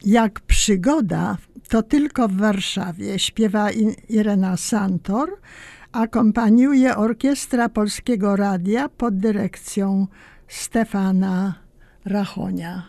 Jak przygoda, to tylko w Warszawie śpiewa Irena Santor, akompaniuje orkiestra Polskiego Radia pod dyrekcją Stefana Rachonia.